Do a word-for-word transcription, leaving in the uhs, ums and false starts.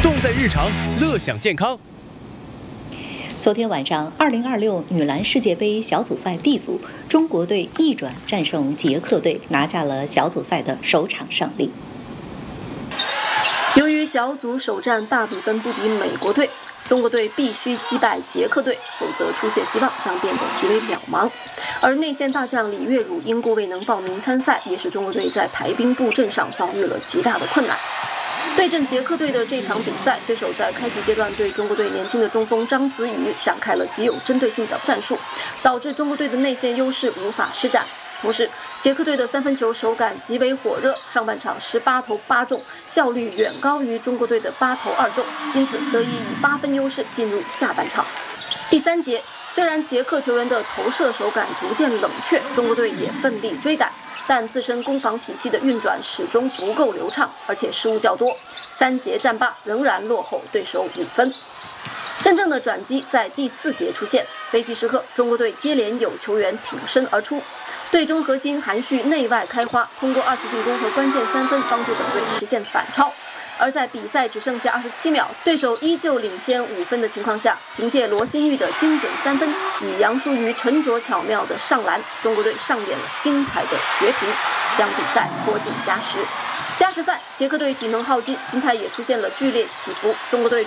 重在日常，乐享健康。 昨天晚上，二零二六女篮世界杯小组赛 D 组，中国队一转战胜捷克队，拿下了小组赛的首场胜利。 由于小组首战大比分不敌美国队，中国队必须击败捷克队，否则出线希望将变得极为渺茫。而内线大将李月汝因故未能报名参赛，也使中国队在排兵布阵上遭遇了极大的困难。对阵捷克队的这场比赛，对手在开局阶段对中国队年轻的中锋张子宇展开了极有针对性的战术，导致中国队的内线优势无法施展。同时，捷克队的三分球手感极为火热，上半场十八投八中，效率远高于中国队的八投二中，因此得以以八分优势进入下半场。第三节，虽然捷克球员的投射手感逐渐冷却，中国队也奋力追赶，但自身攻防体系的运转始终不够流畅，而且失误较多。三节战罢，仍然落后对手五分。真正的转机在第四节出现，危急时刻，中国队接连有球员挺身而出。队中核心韩旭内外开花，通过二次进攻和关键三分帮助本队实现反超。而在比赛只剩下二十七秒，对手依旧领先五分的情况下，凭借罗新玉的精准三分与杨舒瑜沉着巧妙的上篮，中国队上演了精彩的绝平，将比赛拖进加时。加时赛，捷克队体能耗尽，心态也出现了剧烈起伏。中国队